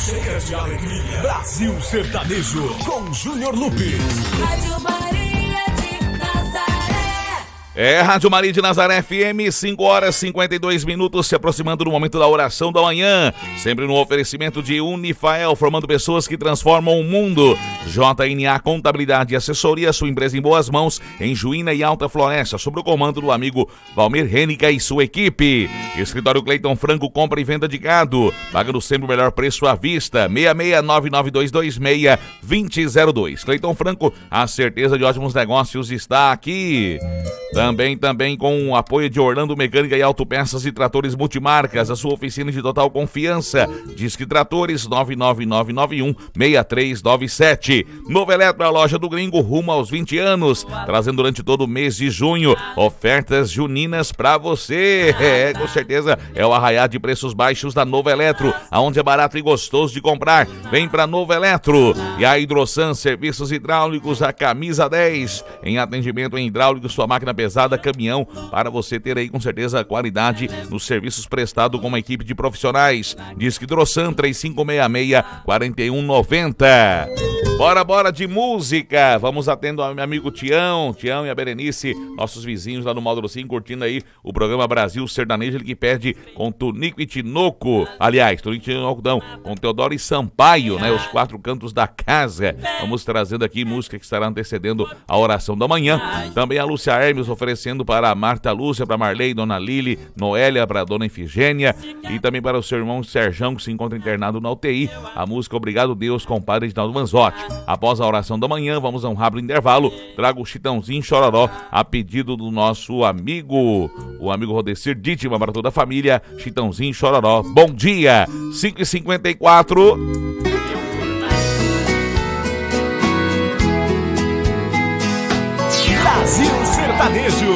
Cheias de alegria. Brasil Sertanejo com Júnior Lupes. Rádio Maria de Nazaré. Rádio Maria de Nazaré FM, 5 horas e 52 minutos, se aproximando do momento da oração da manhã. Sempre no oferecimento de Unifael, formando pessoas que transformam o mundo. JNA Contabilidade e Assessoria, sua empresa em boas mãos, em Juína e Alta Floresta, sob o comando do amigo Valmir Hennica e sua equipe. Escritório Cleiton Franco, compra e venda de gado, pagando sempre o melhor preço à vista. 6699262002. Cleiton Franco, a certeza de ótimos negócios está aqui. Também com o apoio de Orlando Mecânica e Autopeças e Tratores Multimarcas, a sua oficina de total confiança. Disque Tratores 99991-6397. Nova Eletro, a loja do gringo, rumo aos 20 anos, trazendo durante todo o mês de junho ofertas juninas pra você. Com certeza é o arraiá de preços baixos da Nova Eletro, aonde é barato e gostoso de comprar. Vem pra Nova Eletro. E a Hidrosan Serviços Hidráulicos, a camisa 10, em atendimento em hidráulico, sua máquina pesada, caminhão, para você ter aí com certeza a qualidade nos serviços prestados com uma equipe de profissionais. Disque Hidrosan 3566-4190. Bora de música. Vamos atendo ao meu amigo Tião e a Berenice, nossos vizinhos lá no Módulo 5, curtindo aí o programa Brasil Sertanejo, ele que pede com Tunico e Tinoco. Aliás, Tunico e Tinoco não, com Teodoro e Sampaio, né? Os quatro cantos da casa. Vamos trazendo aqui música que estará antecedendo a oração da manhã. Também a Lúcia Hermes oferecendo para a Marta Lúcia, para Marley, Dona Lili, Noélia, para a Dona Efigênia e também para o seu irmão Serjão, que se encontra internado na UTI. A música Obrigado Deus, com o padre Edinaldo Manzotti. Após a oração da manhã, vamos a um rápido intervalo. Trago o Chitãozinho Chororó a pedido do nosso amigo, o amigo Rodecir Dítima, para toda a família. Chitãozinho Chororó. Bom dia, 5h54. Brasil Sertanejo.